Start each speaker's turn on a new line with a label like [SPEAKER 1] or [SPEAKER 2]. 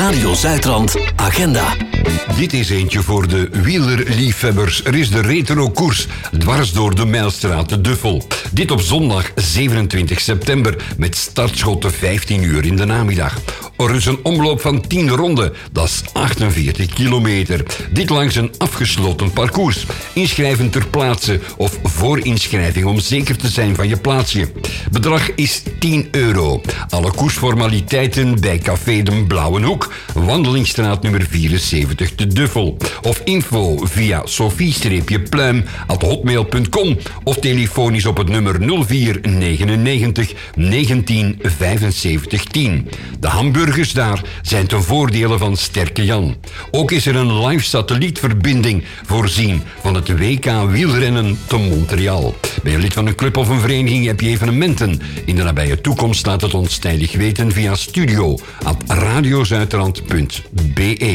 [SPEAKER 1] Radio Zuidrand Agenda.
[SPEAKER 2] Dit is eentje voor de wielerliefhebbers. Er is de retro-koers dwars door de Mijlstraat, de Duffel. Dit op zondag 27 september met startschotten 15 uur in de namiddag. Er is een omloop van 10 ronden, dat is 48 kilometer. Dit langs een afgesloten parcours. Inschrijven ter plaatse of voor inschrijving om zeker te zijn van je plaatsje. Bedrag is €10. Alle koersformaliteiten bij Café de Blauwe Hoek, Wandelingsstraat nummer 74 te Duffel. Of info via sophie-pluim@hotmail.com of telefonisch op het nummer 0499 19 75 10. De hamburgers daar zijn ten voordele van Sterke Jan. Ook is er een live satellietverbinding voorzien van het WK wielrennen te Montreal. Ben je lid van een club of een vereniging, heb je evenementen in de nabije toekomst, laat het ons tijdig weten via studio@radiozuidrand.be.